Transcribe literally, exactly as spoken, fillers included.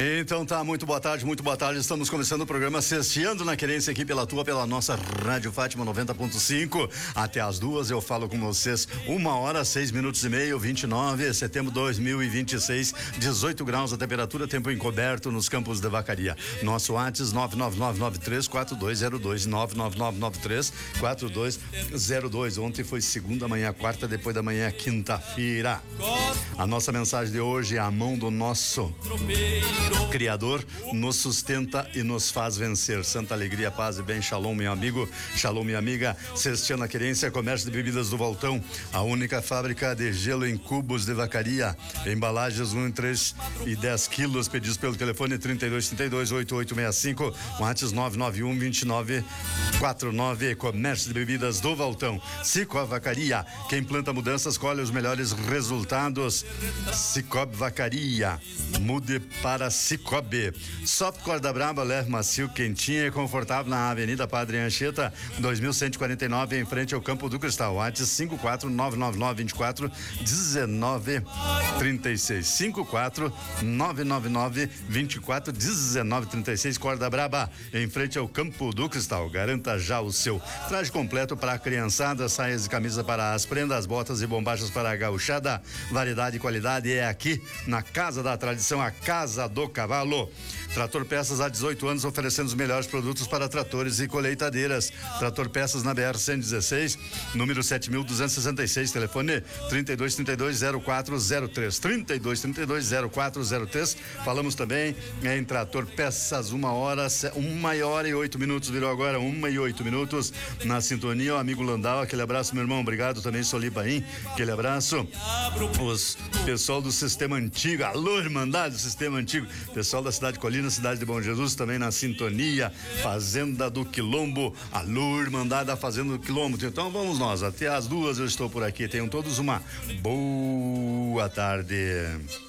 Então tá, muito boa tarde, muito boa tarde. Estamos começando o programa Sexteando na Querência aqui pela tua, pela nossa Rádio Fátima noventa ponto cinco. Até as duas eu falo com vocês. Uma hora, seis minutos e meio, vinte e nove de setembro de dois mil e vinte e seis, dezoito graus a temperatura, tempo encoberto nos campos de Vacaria. Nosso WhatsApp nove nove nove nove três quatro dois zero dois, nove nove nove nove três quatro dois zero dois. Ontem foi segunda, amanhã quarta, depois da manhã quinta-feira. A nossa mensagem de hoje é a mão do nosso Criador nos sustenta e nos faz vencer. Santa alegria, paz e bem. Shalom, meu amigo. Shalom, minha amiga. Sexteando na Querência, comércio de bebidas do Voltão. A única fábrica de gelo em cubos de Vacaria. Embalagens um, três e dez quilos. Pedidos pelo telefone trinta e dois, trinta e dois, oitenta e oito sessenta e cinco. WhatsApp nove nove um, vinte e nove, quarenta e nove. Comércio de bebidas do Voltão. Cicobi Vacaria. Quem planta mudanças colhe os melhores resultados. Cicobi Vacaria. Mude para Cicobi. Soft Corda Braba, leve macio, quentinha e confortável na Avenida Padre Anchieta, dois mil cento e quarenta e nove, em frente ao Campo do Cristal. WhatsApp cinco quatro nove nove nove, vinte e quatro, dezenove, trinta e seis. cinco quatro nove nove nove, vinte e quatro, dezenove, trinta e seis. Corda Braba, em frente ao Campo do Cristal. Garanta já o seu. Traje completo para a criançada, saias e camisa para as prendas, botas e bombachas para a gauchada. Variedade e qualidade é aqui na Casa da Tradição, a Casa do Cavalo. Trator Peças há dezoito anos, oferecendo os melhores produtos para tratores e colheitadeiras. Trator Peças na B R cento e dezesseis, número sete mil duzentos e sessenta e seis, telefone trinta e dois, trinta e dois, zero quatro zero três, trinta e dois, trinta e dois, zero quatro zero três. Falamos também em Trator Peças, uma hora, uma hora e oito minutos, virou agora uma e oito minutos na sintonia. O amigo Landau, aquele abraço, meu irmão, obrigado também, Solibaim, aquele abraço. Os pessoal do Sistema Antigo, alô, Irmandade do Sistema Antigo, pessoal da cidade de Colina, cidade de Bom Jesus, também na sintonia. Fazenda do Quilombo, alô, Irmandade da Fazenda do Quilombo. Então vamos nós, até as duas eu estou por aqui. Tenham todos uma boa tarde.